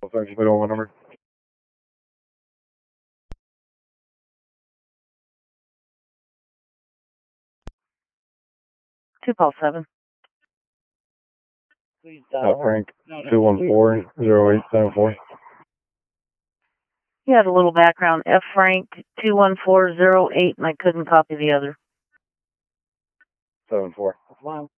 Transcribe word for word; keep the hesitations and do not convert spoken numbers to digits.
Sorry, just wait on my number. Two Paul seven. Uh, Frank, two one four zero eight seven four. You had a little background. F Frank two one four zero eight, and I couldn't copy the other. Seven four. Wow.